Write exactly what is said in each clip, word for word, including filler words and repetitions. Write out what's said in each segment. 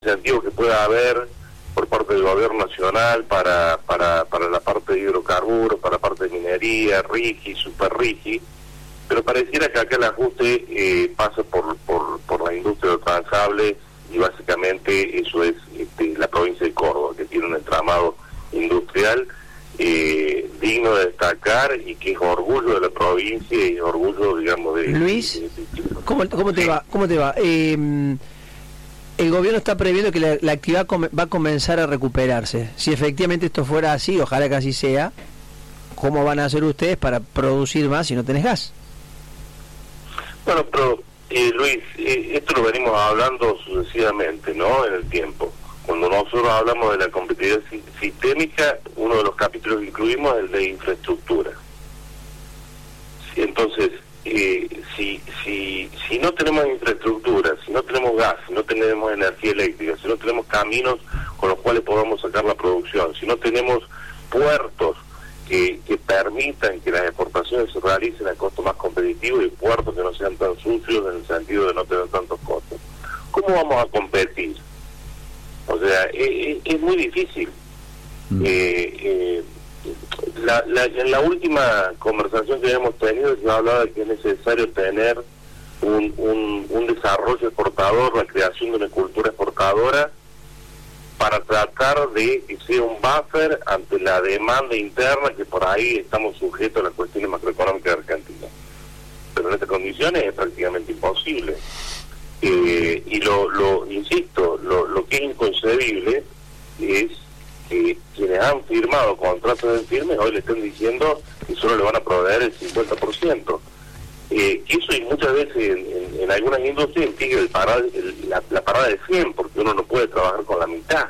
incentivos que pueda haber por parte del gobierno nacional para para para la parte de hidrocarburos, para la parte de minería, RIGI, Super RIGI, pero pareciera que acá el ajuste eh, pasa por, por por la industria de transables, y básicamente eso es este, la provincia de Córdoba, que tiene un entramado industrial eh, digno de destacar y que es orgullo de la provincia y orgullo, digamos, de... Luis, de, de, de, ¿cómo, cómo te va? ¿Cómo te va? Eh, el gobierno está previendo que la, la actividad come, va a comenzar a recuperarse. Si efectivamente esto fuera así, ojalá que así sea, ¿cómo van a hacer ustedes para producir más si no tenés gas? Bueno, pero eh, Luis, eh, esto lo venimos hablando sucesivamente, ¿no?, en el tiempo. Cuando nosotros hablamos de la competitividad sistémica, uno de los capítulos que incluimos es el de infraestructura. Entonces, eh, si si si no tenemos infraestructura, si no tenemos gas, si no tenemos energía eléctrica, si no tenemos caminos con los cuales podamos sacar la producción, si no tenemos puertos que, que permitan que las exportaciones se realicen a costo más competitivo y puertos que no sean tan sucios en el sentido de no tener tantos costos, ¿cómo vamos a competir? O sea, es, es muy difícil. Mm. Eh, eh, la, la, en la última conversación que hemos tenido se hablaba de que es necesario tener un, un, un desarrollo exportador, la creación de una cultura exportadora para tratar de que sea un buffer ante la demanda interna, que por ahí estamos sujetos a las cuestiones macroeconómicas de Argentina. Pero en estas condiciones es prácticamente imposible. Eh, y lo, lo insisto, lo, lo que es inconcebible es que quienes han firmado contratos de firme hoy le estén diciendo que solo le van a proveer el cincuenta por ciento. Eh, eso y muchas veces en, en, en algunas industrias implica el parada, el, la, la parada de cien, porque uno no puede trabajar con la mitad.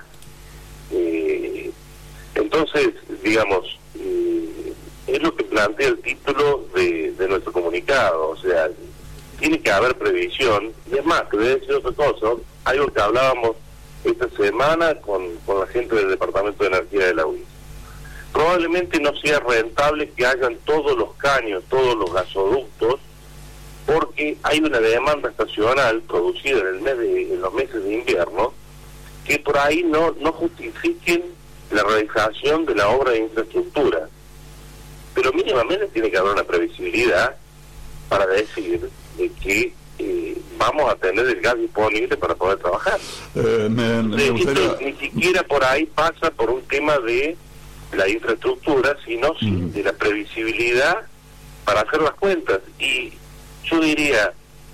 Eh, entonces, digamos, eh, es lo que plantea el título de, de nuestro comunicado, o sea, tiene que haber previsión. Y es más, te voy a decir otra cosa, algo que hablábamos esta semana con, con la gente del Departamento de Energía de la U I S. Probablemente no sea rentable que hagan todos los caños, todos los gasoductos, porque hay una demanda estacional producida en el mes de, en los meses de invierno, que por ahí no, no justifiquen la realización de la obra de infraestructura. Pero mínimamente tiene que haber una previsibilidad para decir de que eh, vamos a tener el gas disponible para poder trabajar. Eh, me, me Entonces, gustaría... esto ni siquiera por ahí pasa por un tema de la infraestructura, sino sí mm. de la previsibilidad para hacer las cuentas. Y yo diría,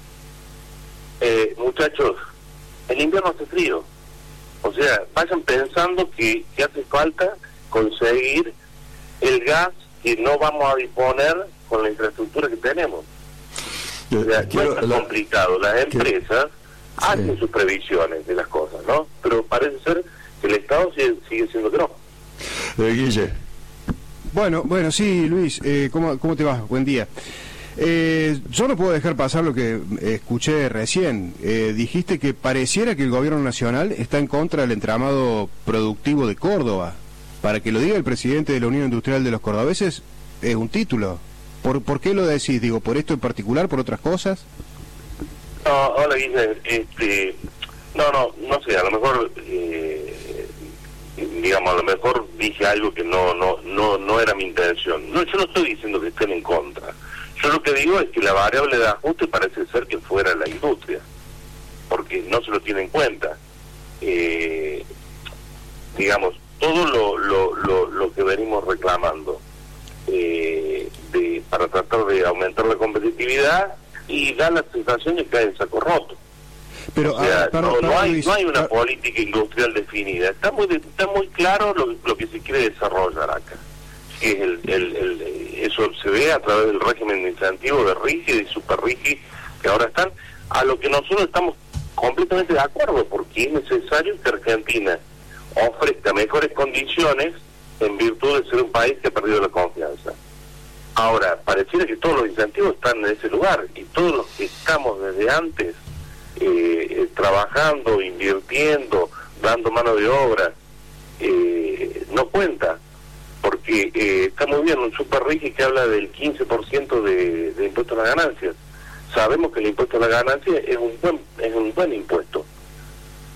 eh, muchachos, el invierno hace frío. O sea, vayan pensando que, que hace falta conseguir el gas que no vamos a disponer con la infraestructura que tenemos. O sea, no es tan la... complicado. Las empresas sí. hacen sus previsiones de las cosas, ¿no? Pero parece ser que el Estado sigue, sigue siendo que no. Eh, Guille. Bueno, bueno, sí, Luis, eh, ¿cómo, ¿cómo te va? Buen día. Eh, yo no puedo dejar pasar lo que escuché recién. Eh, dijiste que pareciera que el gobierno nacional está en contra del entramado productivo de Córdoba. Para que lo diga el presidente de la Unión Industrial de los Cordobeses, es un título. ¿Por, ¿Por qué lo decís? Digo, ¿por esto en particular? ¿Por otras cosas? No, hola Guille, este, no, no, no sé, a lo mejor, eh, digamos, a lo mejor dije algo que no, no, no, no era mi intención. No, yo no estoy diciendo que estén en contra. Yo lo que digo es que la variable de ajuste parece ser que fuera la industria, porque no se lo tiene en cuenta. Eh, digamos, todo lo, lo, lo, lo que venimos reclamando eh, de, para tratar de aumentar la competitividad, y da la sensación de que hay en saco roto. Pero, o sea, ah, perdón, no, no, perdón, hay, Luis, no hay una ah, política industrial definida. Está muy, está muy claro lo, lo que se quiere desarrollar acá. Que es el, el, el, eso se ve a través del régimen de incentivo de RIGI y Super RIGI, que ahora están, a lo que nosotros estamos completamente de acuerdo, porque es necesario que Argentina ofrezca mejores condiciones en virtud de ser un país que ha perdido la confianza. Ahora, pareciera que todos los incentivos están en ese lugar, y todos los que estamos desde antes eh, trabajando, invirtiendo, dando mano de obra, eh, no cuenta, porque eh, está muy bien un Super RIGI que habla del quince por ciento de, de impuesto a las ganancias. Sabemos que el impuesto a la ganancia es un buen, es un buen impuesto,